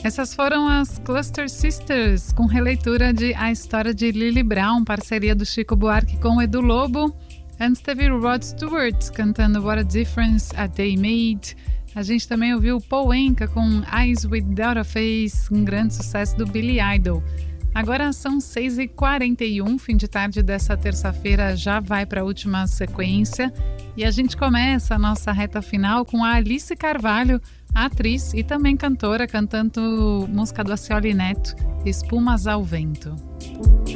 Essas foram as Cluster Sisters, com releitura de A História de Lily Brown, parceria do Chico Buarque com o Edu Lobo. Antes teve o Rod Stewart cantando What a Difference a Day Made. A gente também ouviu Paul Anka com Eyes Without a Face, um grande sucesso do Billy Idol. Agora são 6h41, fim de tarde dessa terça-feira já vai para a última sequência. E a gente começa a nossa reta final com a Alice Carvalho, atriz e também cantora, cantando música do Acioli Neto, Espumas ao Vento.